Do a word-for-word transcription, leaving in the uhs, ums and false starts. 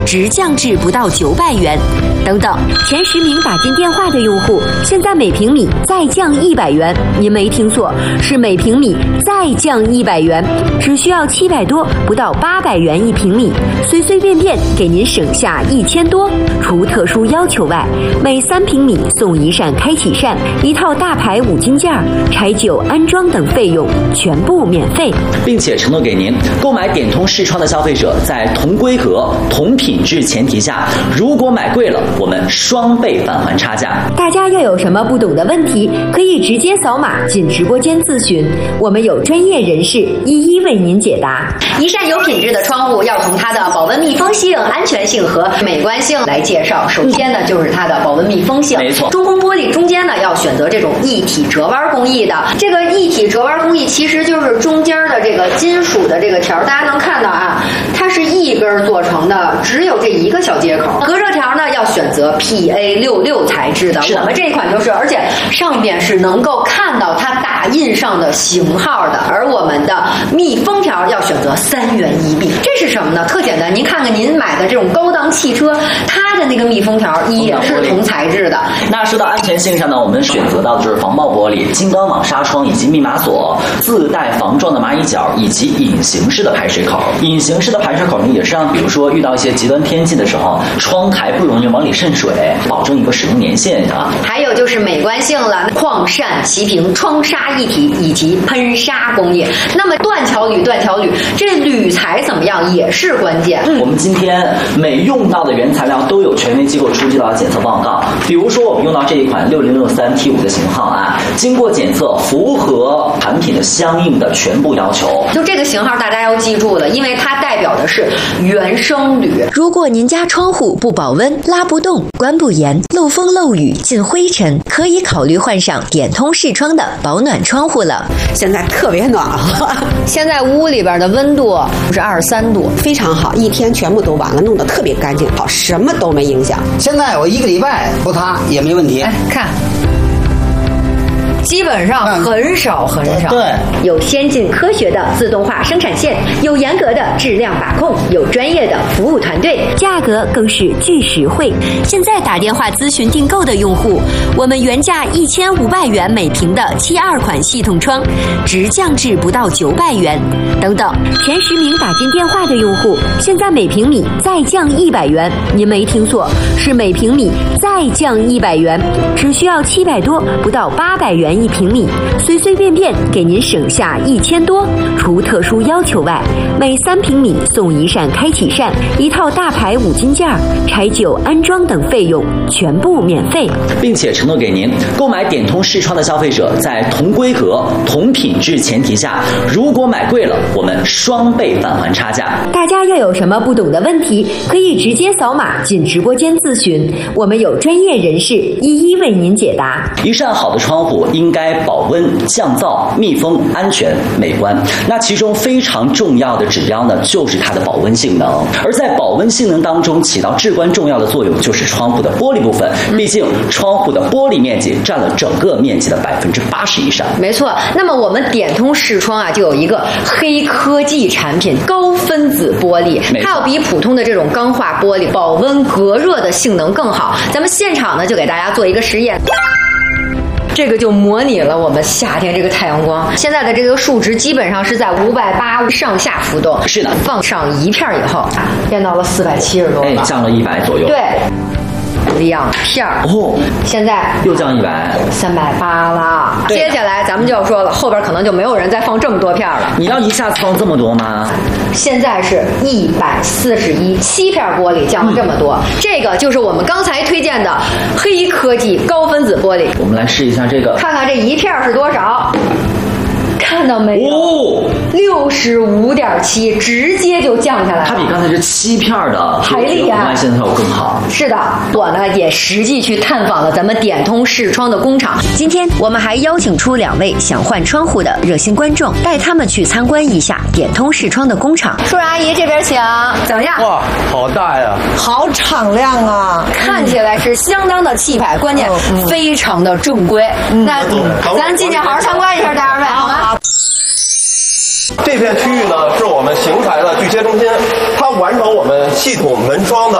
直降至不到九百元，等等。前十名打进电话的用户，现在每平米再降一百元。您没听错，是每平米再降一百元，只需要七百多，不到八百元一平米，随随便便给您省下一千多。除特殊要求外，每三平米送一扇开启扇、一套大牌五金件、拆旧安装等费用全部免费， 并且承诺给您购买点通视窗的消费者，在同规格、同品质前提下，如果买贵了，我们双倍返还差价。 大家要有什么不懂的问题，可以直接扫码进直播间咨询，我们有专业人士一一为您解答。一扇有品质的窗户要从它的保温密封性、安全性和美观性来介绍。首先呢，就是它的保温密封性。 没错， 中空玻璃中间呢要选择这种一体折弯工艺的。这个一体折弯工艺其实就是中间的这个金属的这个条，大家能看到啊，它是一根做成的，只有这一个小接口。隔热条呢要选择 P A 六六 材质的，我们这一款就是，而且上边是能够看到它打印上的型号的。而我们的密封条要选择三元一密，这是什么呢？特简单，您看看您买的这种高档汽车，它的那个密封条也是同材质的。 那说到安全性上呢，我们选择到的就是防爆玻璃、金刚网纱窗以及密码锁，自带防撞的蚂蚁脚以及隐形式的排水口。隐形式的排水口呢，也是让比如说遇到一些极端天气的时候，窗台不容易往里渗水，保证一个使用年限啊。 还有就是美观性了，框扇齐平、窗纱一体以及喷砂工艺。那么断桥铝，断桥铝，这铝材怎么样也是关键。 嗯、我们今天每用到的原材料都有权威机构出具到检测报告。比如说我们用到这一款六零六三 T 五的型号啊，经过检测符合产品的相应的全部要求。 就这个型号大家要记住了，因为它代表的是原生铝。如果您家窗户不保温、拉不动、关不严、漏风漏雨、进灰尘，可以考虑换上点通视窗的保暖窗户了。 现在特别暖和， 现在屋里边的温度是二十三度， 非常好，一天全部都完了，弄得特别干净，好，什么都没影响。 现在我一个礼拜不擦也没问题。 哎，看。基本上很少很少， 对， 有先进科学的自动化生产线，有严格的质量把控，有专业的服务团队，价格更是巨实惠。现在打电话咨询订购的用户，我们原价一千五百元每平的七二款系统窗，直降至不到九百元。等等，前十名打进电话的用户，现在每平米再降一百元。您没听错，是每平米再降一百元，只需要七百多，不到八百元一平米，随随便便给您省下一千多。除特殊要求外，每三平米送一扇开启扇、一套大牌五金件、拆旧安装等费用全部免费， 并且承诺给您购买点通视窗的消费者，在同规格、同品质前提下，如果买贵了，我们双倍返还差价。 大家要有什么不懂的问题，可以直接扫码进直播间咨询，我们有专业人士一一为您解答。 一扇好的窗户应该保温、降噪、密封、安全、美观。那其中非常重要的指标呢，就是它的保温性能。而在保温性能当中起到至关重要的作用，就是窗户的玻璃部分。毕竟窗户的玻璃面积占了整个面积的百分之八十以上。 没错。那么我们点通视窗啊，就有一个黑科技产品——高分子玻璃，它要比普通的这种钢化玻璃保温隔热的性能更好。咱们现场呢，就给大家做一个实验。这个就模拟了我们夏天这个太阳光，现在的这个数值基本上是在五百八上下浮动。 是的， 放上一片以后，变到了四百七十多， 哎，降了一百左右。 对。两片哦， 现在又降一百， 三百八了。接下来咱们就要说了，后边可能就没有人再放这么多片了。 你要一下子放这么多吗？ 现在是一百四十一，七片玻璃降了这么多、嗯，这个就是我们刚才推荐的黑科技高分子玻璃。 我们来试一下这个， 看看这一片是多少。看到没有？ 哦， 六十五点七，直接就降下来了。 它比刚才这七片的还厉害， 现在要更好。 是的，我呢也实际去探访了咱们点通视窗的工厂。今天我们还邀请出两位想换窗户的热心观众，带他们去参观一下点通视窗的工厂。叔叔阿姨这边请，怎么样？ 哇，好大呀， 好敞亮啊！ 看起来是相当的气派，关键非常的正规。嗯、那、嗯、咱进去好好参观一下，大二位好吗？ 这片区域呢，是我们邢台的锯切中心，它完成我们系统门窗的